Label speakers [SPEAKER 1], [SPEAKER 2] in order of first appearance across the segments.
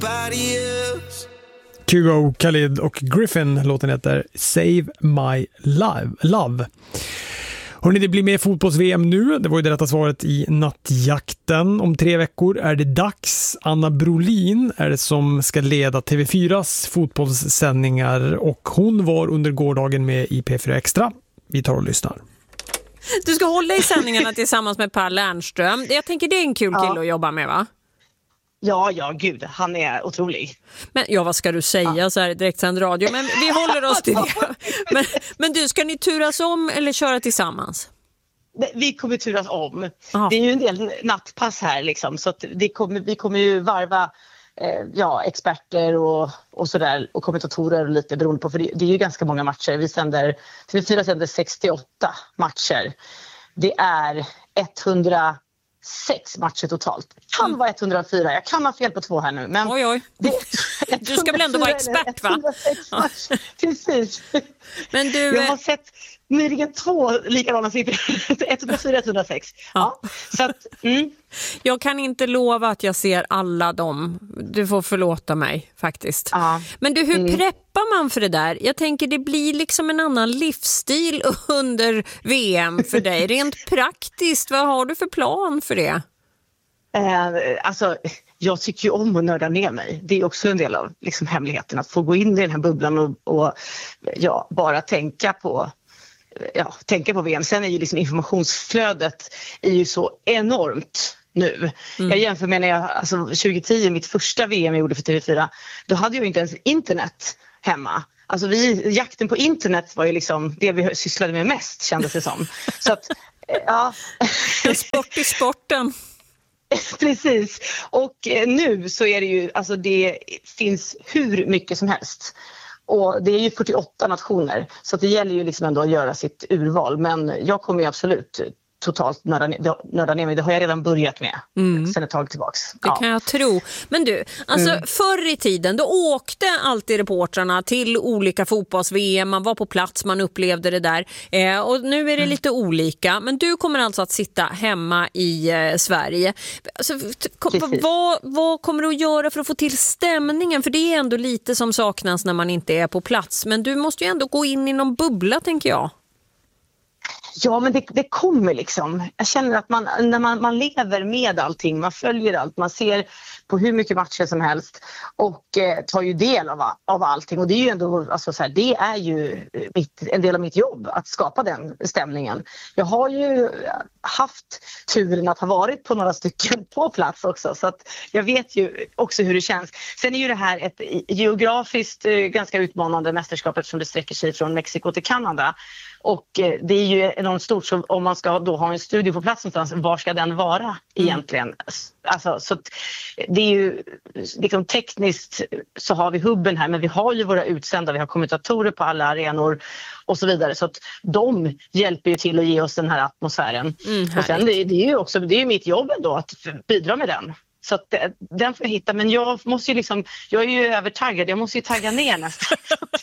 [SPEAKER 1] Kygo, Khalid och Griffin, låten heter Save My Love. Hörrni, det blir mer fotbolls-VM nu. Det var ju det rätta svaret i nattjakten. Om 3 veckor är det dags. Anna Brolin är det som ska leda TV4s fotbollssändningar och hon var under gårdagen med i P4 Extra. Vi tar och lyssnar.
[SPEAKER 2] Du ska hålla i sändningarna tillsammans med Per Lernström. Jag tänker det är en kul kille att jobba med, va?
[SPEAKER 3] Ja, gud, han är otrolig.
[SPEAKER 2] Men vad ska du säga så här direktsänd radio? Men vi håller oss till det. Men du, ska ni turas om eller köra tillsammans?
[SPEAKER 3] Vi kommer turas om. Det är ju en del nattpass här liksom, så att vi kommer ju varva experter och sådär och kommentatorer och lite beroende på, för det är ju ganska många matcher. TV4 sänder 68 matcher. Det är 106 matcher totalt. Kan vara 104. Jag kan ha fel på 2 här nu. Men
[SPEAKER 2] oj. Du ska väl ändå vara expert, va?
[SPEAKER 3] Precis.
[SPEAKER 2] Men
[SPEAKER 3] jag har sett nyligen 2 likadana siffror. 104, 106. Ja. Så att,
[SPEAKER 2] Jag kan inte lova att jag ser alla dem. Du får förlåta mig faktiskt.
[SPEAKER 3] Ja.
[SPEAKER 2] Men du, hur preppar man för det där? Jag tänker det blir liksom en annan livsstil under VM för dig. Rent praktiskt, vad har du för plan för det?
[SPEAKER 3] Jag tycker ju om att nörda ner mig. Det är också en del av liksom hemligheten, att få gå in i den här bubblan och bara tänka på VM. Sen är ju liksom informationsflödet är ju så enormt nu. Jag jämför med när jag 2010, mitt första VM jag gjorde för TV4, då hade jag inte ens internet hemma. Alltså jakten på internet var ju liksom det vi sysslade med mest, kändes det som. Så att,
[SPEAKER 2] En sport i sporten.
[SPEAKER 3] Precis. Och nu så är det ju, det finns hur mycket som helst. Och det är ju 48 nationer, så det gäller ju liksom ändå att göra sitt urval. Men jag kommer ju absolut totalt nörda ner mig. Det har jag redan börjat med sen ett tag tillbaks.
[SPEAKER 2] Det kan jag tro. Men du, förr i tiden då åkte alltid reportrarna till olika fotbolls-VM. Man var på plats, man upplevde det där. Och nu är det lite olika. Men du kommer alltså att sitta hemma i Sverige. Alltså, vad kommer du att göra för att få till stämningen? För det är ändå lite som saknas när man inte är på plats. Men du måste ju ändå gå in i någon bubbla, tänker jag.
[SPEAKER 3] Ja, men det kommer liksom. Jag känner att när man lever med allting, man följer allt, man ser på hur mycket matcher som helst och tar ju del av allting. Och det är ju ändå, det är ju en del av mitt jobb att skapa den stämningen. Jag har ju haft turen att ha varit på några stycken på plats också, så att jag vet ju också hur det känns. Sen är ju det här ett geografiskt ganska utmanande mästerskap eftersom det sträcker sig från Mexiko till Kanada. Och det är ju enormt stort, så om man ska då ha en studio på plats någonstans, var ska den vara egentligen? Så det är ju liksom tekniskt så har vi hubben här, men vi har ju våra utsända, vi har kommentatorer på alla arenor och så vidare, så att de hjälper ju till att ge oss den här atmosfären. Och sen det är ju också, det är ju mitt jobb ändå att bidra med den. Så att den får jag hitta, men jag måste ju jag är ju övertaggad, jag måste ju tagga ner nästan.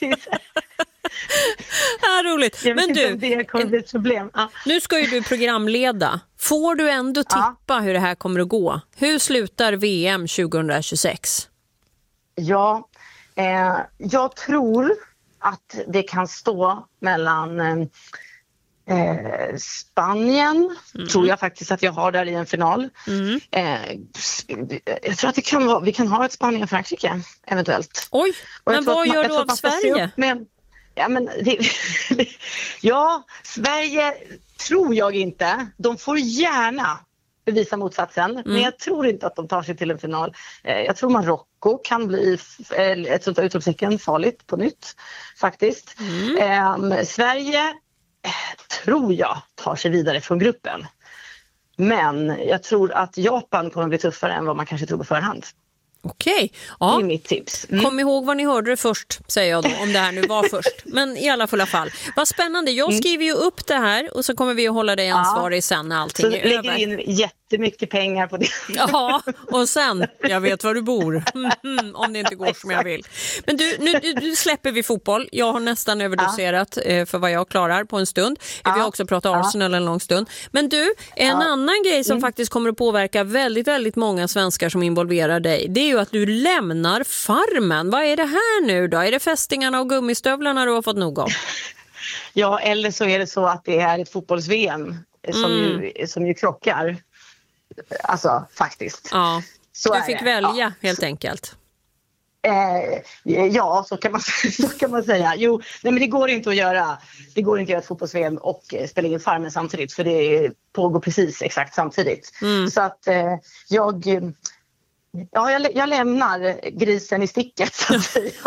[SPEAKER 2] Roligt. Men du,
[SPEAKER 3] det kommer bli ett problem.
[SPEAKER 2] Nu ska ju du programleda. Får du ändå tippa hur det här kommer att gå? Hur slutar VM 2026?
[SPEAKER 3] Ja, jag tror att det kan stå mellan Spanien, tror jag faktiskt att jag har där i en final. Jag tror att vi kan ha ett Spanien-Frankrike eventuellt.
[SPEAKER 2] Oj, men vad gör du av Sverige?
[SPEAKER 3] Sverige tror jag inte. De får gärna bevisa motsatsen, men jag tror inte att de tar sig till en final. Jag tror Marocko kan bli ett sånt utropstecken farligt på nytt faktiskt. Sverige tror jag tar sig vidare från gruppen. Men jag tror att Japan kommer bli tuffare än vad man kanske tror på förhand.
[SPEAKER 2] Okej,
[SPEAKER 3] det är mitt tips.
[SPEAKER 2] Kom ihåg vad ni hörde det först, säger jag då, om det här nu var först. Men i alla fall, vad spännande. Jag skriver ju upp det här och så kommer vi att hålla dig ansvarig sen när allting är över.
[SPEAKER 3] Så lägger in jättemycket pengar på det.
[SPEAKER 2] Ja, och sen, jag vet var du bor, om det inte går som jag vill. Men du, nu släpper vi fotboll. Jag har nästan överdoserat för vad jag klarar på en stund. Vi har också pratat Arsenal en lång stund. Men du, en annan grej som faktiskt kommer att påverka väldigt, väldigt många svenskar som involverar dig, det är ju att du lämnar Farmen. Vad är det här nu då? Är det fästingarna och gummistövlarna du har fått nog av?
[SPEAKER 3] Ja, eller så är det så att det är ett fotbolls-VM som ju krockar. Alltså, faktiskt.
[SPEAKER 2] Ja,
[SPEAKER 3] så
[SPEAKER 2] du fick välja helt enkelt.
[SPEAKER 3] Ja, så kan man säga. Jo, nej, men det går inte att göra ett fotbolls-VM och spela in Farmen samtidigt, för det pågår precis exakt samtidigt. Så att jag lämnar grisen i sticket, så att säga.